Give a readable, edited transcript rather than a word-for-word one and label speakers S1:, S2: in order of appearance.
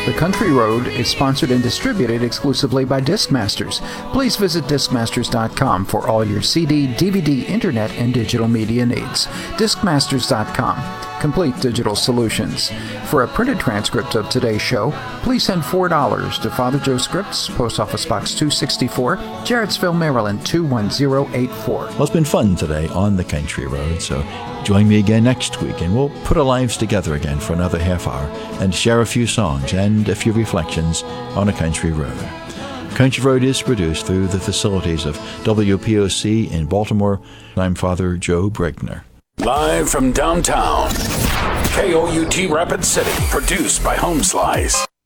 S1: The Country Road is sponsored and distributed exclusively by Discmasters. Please visit Discmasters.com for all your CD, DVD, internet, and digital media needs. Discmasters.com. Complete digital solutions. For a printed transcript of today's show, please send $4 to Father Joe Scripts, Post Office Box 264, Jarrettsville, Maryland 21084.
S2: Well, it's been fun today on the Country Road, so join me again next week, and we'll put our lives together again for another half hour and share a few songs and a few reflections on a country road. Country Road is produced through the facilities of WPOC in Baltimore. I'm Father Joe Brigner.
S3: Live from downtown, KOUT Rapid City, produced by Home Slice.